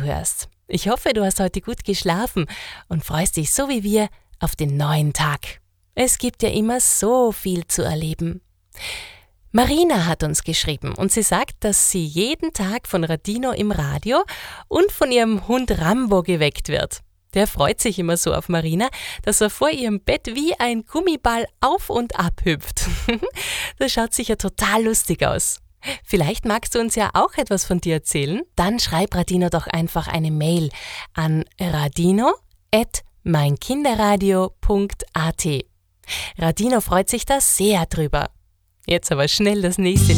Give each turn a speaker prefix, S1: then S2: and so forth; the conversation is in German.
S1: zuhörst. Ich hoffe, du hast heute gut geschlafen und freust dich so wie wir auf den neuen Tag. Es gibt ja immer so viel zu erleben. Marina hat uns geschrieben und sie sagt, dass sie jeden Tag von Radino im Radio und von ihrem Hund Rambo geweckt wird. Der freut sich immer so auf Marina, dass er vor ihrem Bett wie ein Gummiball auf und ab hüpft. Das schaut sicher total lustig aus. Vielleicht magst du uns ja auch etwas von dir erzählen? Dann schreib Radino doch einfach eine Mail an radino@meinkinderradio.at. Radino freut sich da sehr drüber. Jetzt aber schnell das nächste